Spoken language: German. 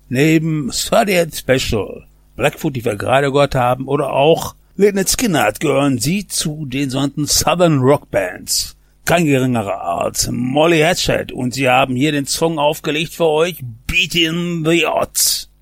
Neben 38 Special, Blackfoot, die wir gerade gehört haben, oder auch Lynyrd Skynyrd gehören sie zu den sogenannten Southern Rock Bands. Kein geringerer als Molly Hatchet, und sie haben hier den Song aufgelegt für euch, Beating the Odds.